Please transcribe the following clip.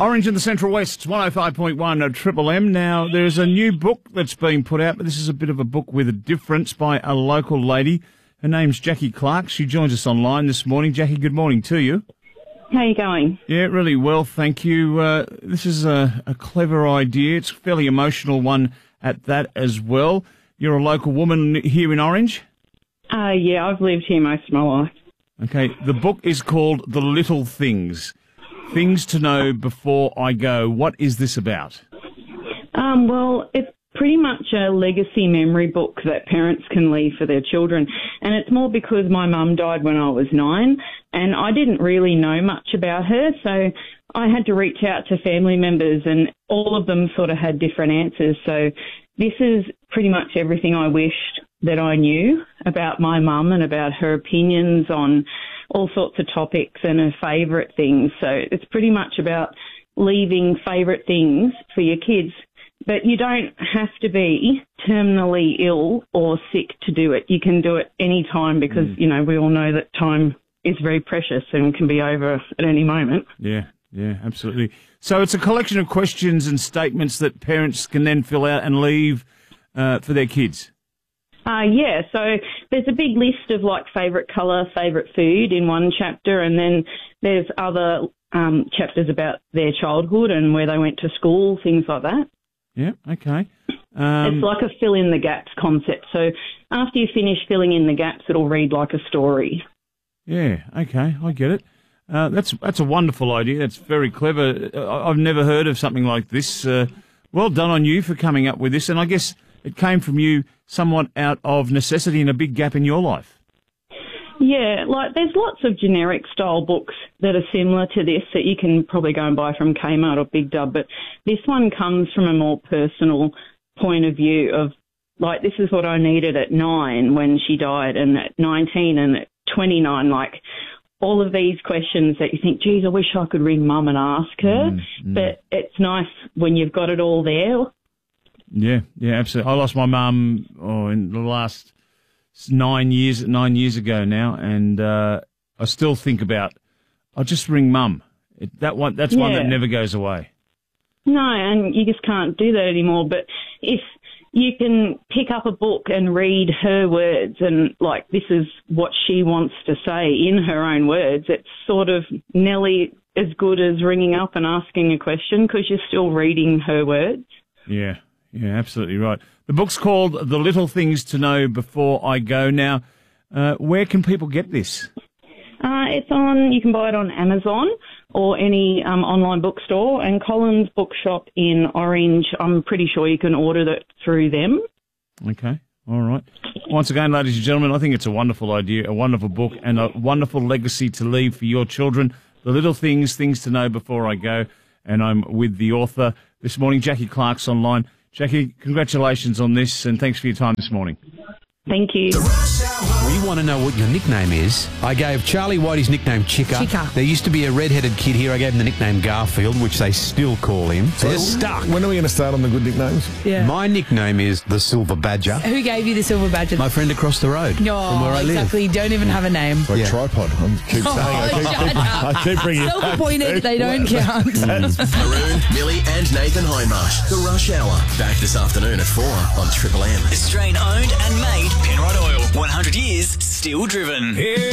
Orange in the Central West, 105.1 Triple M. Now, there's a new book that's being put out, but this is a bit of a book with a difference by a local lady. Her name's Jackie Clark. She joins us online this morning. Jackie, good morning to you. How are you going? Yeah, really well, thank you. This is a clever idea. It's a fairly emotional one at that as well. You're a local woman here in Orange? Yeah, I've lived here most of my life. Okay, the book is called The Little Things. Things to Know Before I Go. What is this about? Well, it's pretty much a legacy memory book that parents can leave for their children. And it's more because my mum died when I was 9 and I didn't really know much about her. So I had to reach out to family members and all of them sort of had different answers. So this is pretty much everything I wished that I knew about my mum and about her opinions on all sorts of topics and her favourite things. So it's pretty much about leaving favourite things for your kids. But you don't have to be terminally ill or sick to do it. You can do it any time because, you know, we all know that time is very precious and can be over at any moment. Yeah, absolutely. So it's a collection of questions and statements that parents can then fill out and leave for their kids. Yeah, so there's a big list of like favourite colour, favourite food in one chapter, and then there's other chapters about their childhood and where they went to school, things like that. Yeah, okay. It's like a fill-in-the-gaps concept. So after you finish filling in the gaps, it'll read like a story. Yeah, okay, I get it. That's a wonderful idea. That's very clever. I've never heard of something like this. Well done on you for coming up with this, and I guess it came from you somewhat out of necessity and a big gap in your life. Yeah, like there's lots of generic style books that are similar to this that you can probably go and buy from Kmart or Big Dub, but this one comes from a more personal point of view of, like, this is what I needed at 9 when she died, and at 19 and at 29, like, all of these questions that you think, geez, I wish I could ring Mum and ask her, but it's nice when you've got it all there. Yeah, absolutely. I lost my mum in the last 9 years ago now, and I still think about, I'll just ring Mum. That's one that never goes away. No, and you just can't do that anymore. But if you can pick up a book and read her words and, like, this is what she wants to say in her own words, it's sort of nearly as good as ringing up and asking a question because you're still reading her words. Yeah, absolutely right. The book's called The Little Things to Know Before I Go. Now, where can people get this? You can buy it on Amazon or any online bookstore, and Collins Bookshop in Orange, I'm pretty sure you can order it through them. Okay, all right. Once again, ladies and gentlemen, I think it's a wonderful idea, a wonderful book, and a wonderful legacy to leave for your children. The Little Things to Know Before I Go, and I'm with the author this morning, Jackie Clark's online. Jackie, congratulations on this, and thanks for your time this morning. Thank you. We want to know what your nickname is. I gave Charlie White his nickname Chica. There used to be a red-headed kid here. I gave him the nickname Garfield, which they still call him. So they're stuck. When are we going to start on the good nicknames? Yeah. My nickname is the Silver Badger. Who gave you the Silver Badger? My friend across the road from where I live. Exactly. Don't even have a name. It's like tripod. I keep bringing it. Self-appointed, they don't count. Maroon, Millie and Nathan Hindmarsh. The Rush Hour. Back this afternoon at 4 on Triple M. Australian owned and made Penrite Oil. 100 years still driven.